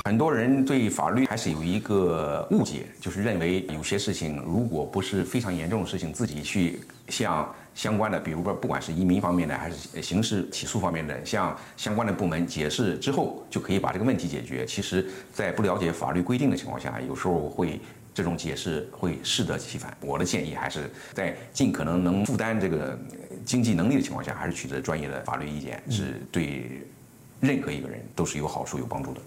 很多人对法律还是有一个误解，就是认为有些事情如果不是非常严重的事情，自己去向相关的，比如说不管是移民方面的还是刑事起诉方面的，向相关的部门解释之后，就可以把这个问题解决。其实，在不了解法律规定的情况下，有时候这种解释会适得其反。我的建议还是在尽可能能负担这个经济能力的情况下，还是取得专业的法律意见，是对任何一个人都是有好处、有帮助的。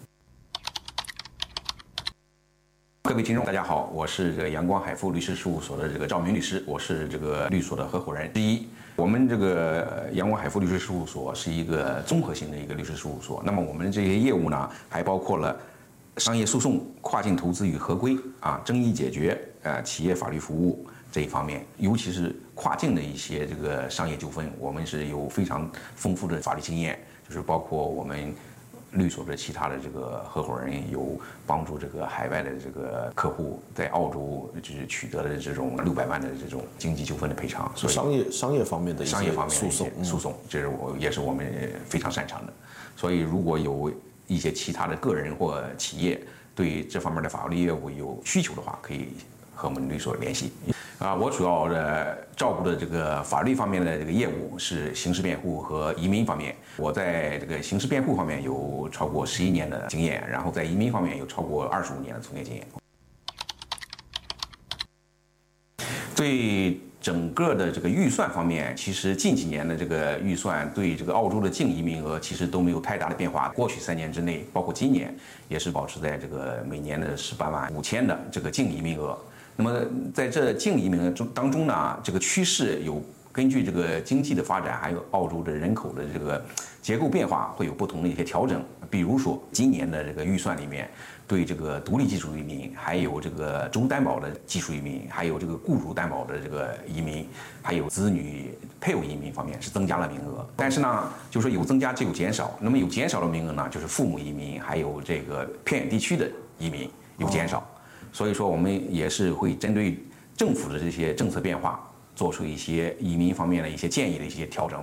各位听众，大家好，我是这个阳光海富律师事务所的这个赵明律师，我是这个律所的合伙人之一。我们这个阳光海富律师事务所是一个综合性的一个律师事务所。那么我们这些业务呢，还包括了商业诉讼、跨境投资与合规争议解决、企业法律服务这一方面，尤其是跨境的一些这个商业纠纷，我们是有非常丰富的法律经验，就是包括我们律所的其他的这个合伙人有帮助这个海外的这个客户在澳洲就是取得了这种600万的这种经济纠纷的赔偿，所以商业方面的一些诉讼，这是也是我们非常擅长的。所以如果有一些其他的个人或企业对这方面的法律业务有需求的话，可以和我们律所联系。我主要照顾的这个法律方面的这个业务是刑事辩护和移民方面。我在这个刑事辩护方面有超过11年的经验，然后在移民方面有超过25年的从业经验。对整个的这个预算方面，其实近几年的这个预算对这个澳洲的净移民额其实都没有太大的变化。过去3年之内，包括今年，也是保持在这个每年的18万5千的这个净移民额。那么在这净移民额当中呢，这个趋势有根据这个经济的发展，还有澳洲的人口的这个结构变化，会有不同的一些调整。比如说今年的这个预算里面，对这个独立技术移民，还有这个州担保的技术移民，还有这个雇主担保的这个移民，还有子女配偶移民方面是增加了名额。但是呢，就是说有增加就有减少。那么有减少的名额呢，就是父母移民，还有这个偏远地区的移民有减少。所以说，我们也是会针对政府的这些政策变化，做出一些移民方面的一些建议的一些调整。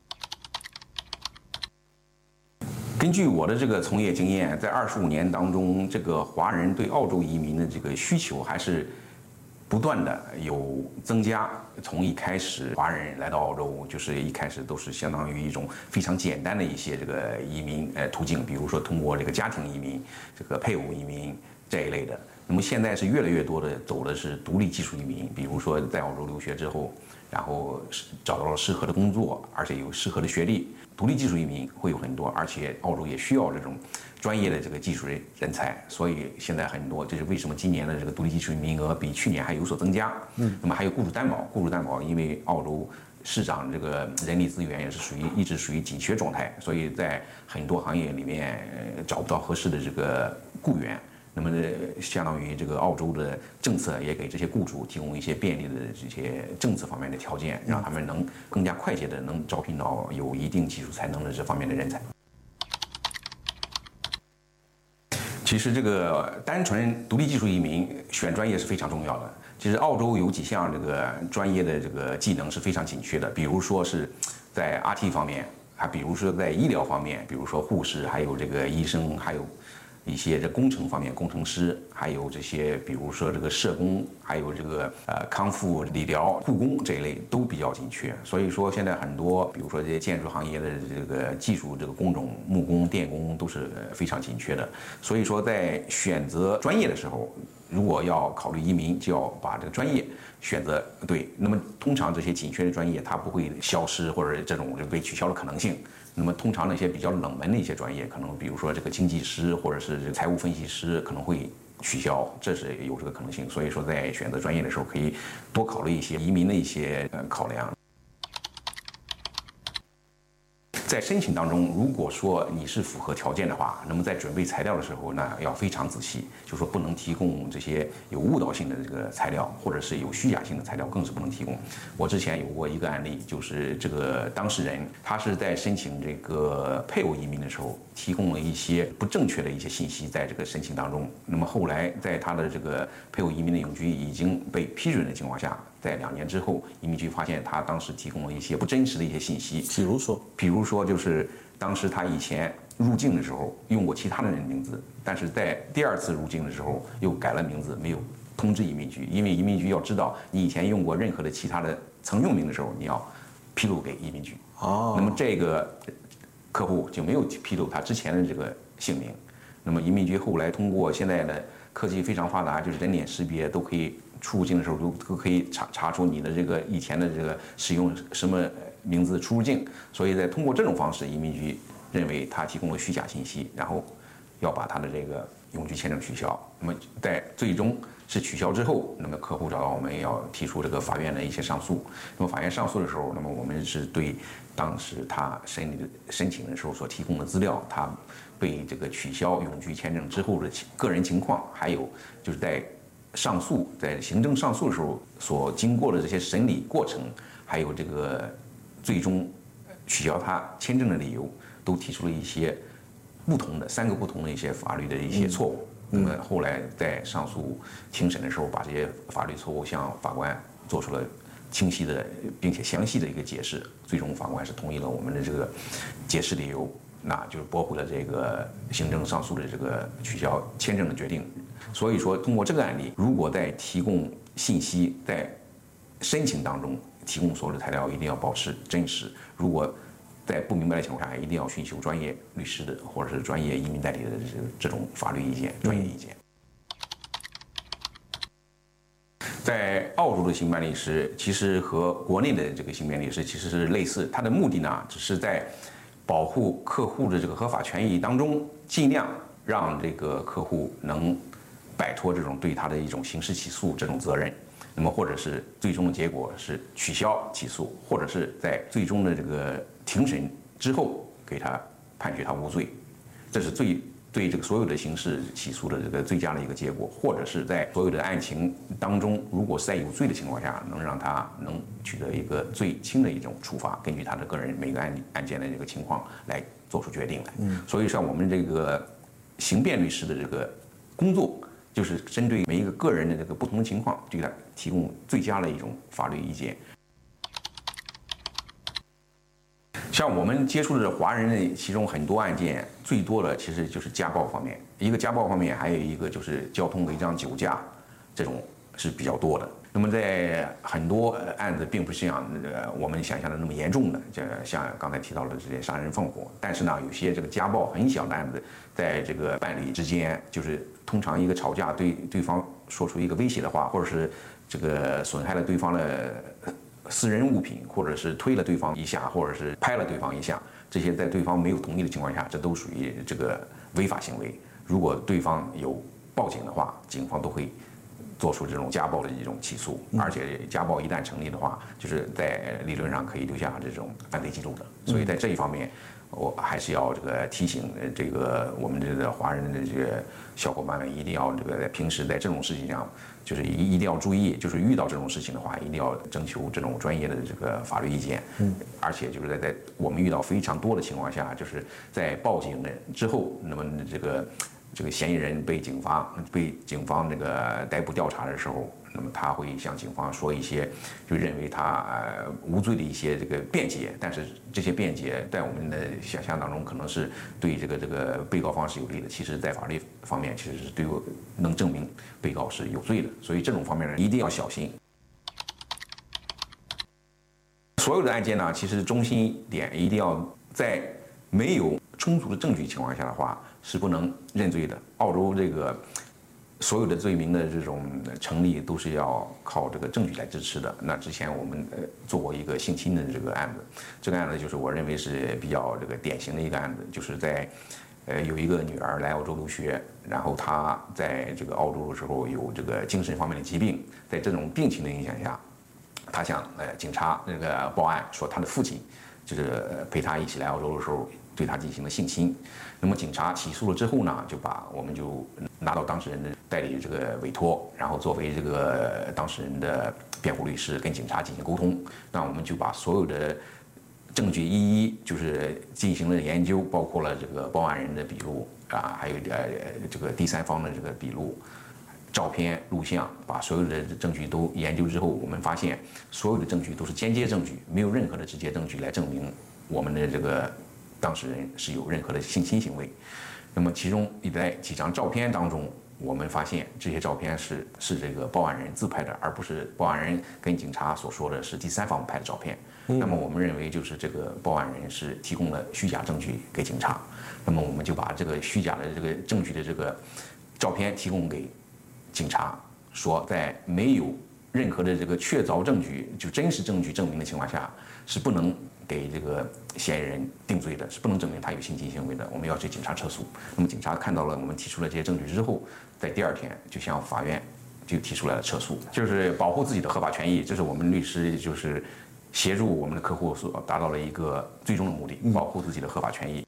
根据我的这个从业经验，在25年当中，这个华人对澳洲移民的这个需求还是不断的有增加。从一开始，华人来到澳洲，就是一开始都是相当于一种非常简单的一些这个移民途径，比如说通过这个家庭移民、这个配偶移民这一类的。那么现在是越来越多的走的是独立技术移民，比如说在澳洲留学之后，然后找到了适合的工作，而且有适合的学历，独立技术移民会有很多，而且澳洲也需要这种专业的这个技术人才，所以现在很多，这是为什么今年的这个独立技术移民额比去年还有所增加。那么还有雇主担保，因为澳洲市场这个人力资源也是一直属于紧缺状态，所以在很多行业里面找不到合适的这个雇员。那么相当于这个澳洲的政策也给这些雇主提供一些便利的这些政策方面的条件，让他们能更加快捷的能招聘到有一定技术才能的这方面的人才。其实这个单纯独立技术移民选专业是非常重要的。其实澳洲有几项这个专业的这个技能是非常紧缺的，比如说是在 RT 方面，比如说在医疗方面，比如说护士，还有这个医生，还有一些这工程方面，工程师，还有这些比如说这个社工，还有这个康复理疗、护工这一类都比较紧缺。所以说现在很多，比如说这些建筑行业的这个技术这个工种，木工、电工都是非常紧缺的。所以说在选择专业的时候，如果要考虑移民，就要把这个专业选择对。那么通常这些紧缺的专业它不会消失或者这种被取消的可能性。那么通常那些比较冷门的一些专业，可能比如说这个经济师或者是财务分析师可能会取消，这是有这个可能性。所以说在选择专业的时候，可以多考虑一些移民的一些考量。在申请当中，如果说你是符合条件的话，那么在准备材料的时候呢，要非常仔细，就说不能提供这些有误导性的这个材料，或者是有虚假性的材料，更是不能提供。我之前有过一个案例，就是这个当事人他是在申请这个配偶移民的时候，提供了一些不正确的一些信息在这个申请当中。那么后来在他的这个配偶移民的永居已经被批准的情况下，在2年之后，移民局发现他当时提供了一些不真实的一些信息。 比如说就是当时他以前入境的时候用过其他的人的名字，但是在第2次入境的时候又改了名字，没有通知移民局，因为移民局要知道你以前用过任何的其他的曾用名的时候，你要披露给移民局。那么这个客户就没有披露他之前的这个姓名。那么移民局后来通过现在的科技非常发达，就是人脸识别都可以出入境的时候都可以查出你的这个以前的这个使用什么名字出入境，所以在通过这种方式，移民局认为他提供了虚假信息，然后要把他的这个永居签证取消。那么在最终是取消之后，那么客户找到我们要提出这个法院的一些上诉。那么法院上诉的时候，那么我们是对当时他申请的时候所提供的资料，他被这个取消永居签证之后的个人情况，还有就是在上诉在行政上诉的时候所经过的这些审理过程，还有这个最终取消他签证的理由，都提出了一些3个不同的一些法律的一些错误。那么后来在上诉庭审的时候，把这些法律错误向法官做出了清晰的并且详细的一个解释。最终法官是同意了我们的这个解释理由，那就是驳回了这个行政上诉的这个取消签证的决定。所以说，通过这个案例，如果在提供信息，在申请当中提供所有的材料，一定要保持真实。如果在不明白的情况下，一定要寻求专业律师的或者是专业移民代理的这种法律意见、专业意见。在澳洲的行办律师其实和国内的这个行办律师其实是类似，它的目的呢，只是在保护客户的这个合法权益当中，尽量让这个客户能摆脱这种对他的一种刑事起诉这种责任。那么或者是最终的结果是取消起诉，或者是在最终的这个庭审之后给他判决他无罪，这是对这个所有的刑事起诉的这个最佳的一个结果。或者是在所有的案情当中，如果是在有罪的情况下，能让他能取得一个最轻的一种处罚，根据他的个人每个案件的这个情况来做出决定来。所以像我们这个刑辩律师的这个工作，就是针对每一个个人的这个不同的情况，对他提供最佳的一种法律意见。像我们接触的华人的其中很多案件，最多的其实就是家暴方面。一个家暴方面，还有一个就是交通违章、酒驾，这种是比较多的。那么在很多案子并不是像我们想象的那么严重的，像刚才提到的这些杀人放火。但是呢，有些这个家暴很小的案子，在这个伴侣之间，就是通常一个吵架对对方说出一个威胁的话，或者是这个损害了对方的私人物品，或者是推了对方一下，或者是拍了对方一下，这些在对方没有同意的情况下，这都属于这个违法行为。如果对方有报警的话，警方都会做出这种家暴的一种起诉，而且家暴一旦成立的话，就是在理论上可以留下这种犯罪记录的。所以在这一方面，我还是要这个提醒这个我们这个华人的这个小伙伴们，一定要这个在平时在这种事情上，就是一定要注意，就是遇到这种事情的话，一定要征求这种专业的这个法律意见。而且就是在我们遇到非常多的情况下，就是在报警之后，那么这个嫌疑人被警方这个逮捕调查的时候，那么他会向警方说一些就认为他无罪的一些这个辩解，但是这些辩解在我们的想象当中可能是对这个被告方是有利的，其实在法律方面其实是能证明被告是有罪的，所以这种方面呢一定要小心。所有的案件呢，其实中心点一定要在没有充足的证据情况下的话，是不能认罪的。澳洲这个所有的罪名的这种成立都是要靠这个证据来支持的。那之前我们做过一个性侵的这个案子，这个案子就是我认为是比较这个典型的一个案子，就是在有一个女儿来澳洲留学，然后她在这个澳洲的时候有这个精神方面的疾病，在这种病情的影响下，她向警察这个报案说她的父亲就是陪她一起来澳洲的时候对她进行了性侵。那么警察起诉了之后呢，我们就拿到当事人的代理这个委托，然后作为这个当事人的辩护律师跟警察进行沟通。那我们就把所有的证据一一就是进行了研究，包括了这个报案人的笔录啊，还有这个第三方的这个笔录、照片、录像，把所有的证据都研究之后，我们发现所有的证据都是间接证据，没有任何的直接证据来证明我们的这个当事人是有任何的性侵行为。那么其中在几张照片当中，我们发现这些照片是这个报案人自拍的，而不是报案人跟警察所说的是第三方拍的照片。那么我们认为就是这个报案人是提供了虚假证据给警察，那么我们就把这个虚假的这个证据的这个照片提供给警察，说在没有任何的这个确凿证据，就真实证据证明的情况下，是不能给这个嫌疑人定罪的，是不能证明他有性侵行为的。我们要去警察撤诉。那么警察看到了我们提出了这些证据之后，在第2天就向法院就提出来了撤诉，就是保护自己的合法权益。这是我们律师就是协助我们的客户所达到了一个最终的目的，保护自己的合法权益。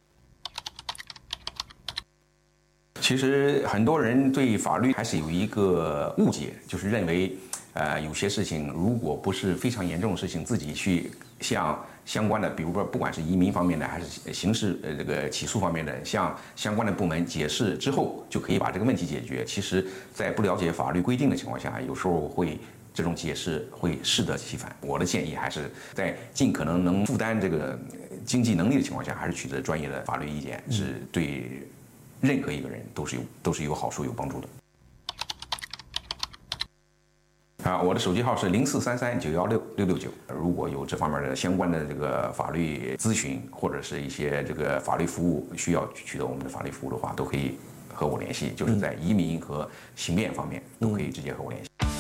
其实很多人对法律还是有一个误解，就是认为，有些事情如果不是非常严重的事情，自己去向相关的，比如说不管是移民方面的还是刑事这个起诉方面的，向相关的部门解释之后，就可以把这个问题解决。其实，在不了解法律规定的情况下，有时候这种解释会适得其反。我的建议还是在尽可能能负担这个经济能力的情况下，还是取得专业的法律意见，是对任何一个人都是有好处有帮助的。我的手机号是0433916669。如果有这方面的相关的这个法律咨询或者是一些这个法律服务需要取得我们的法律服务的话，都可以和我联系，就是在移民和刑辩方面都可以直接和我联系。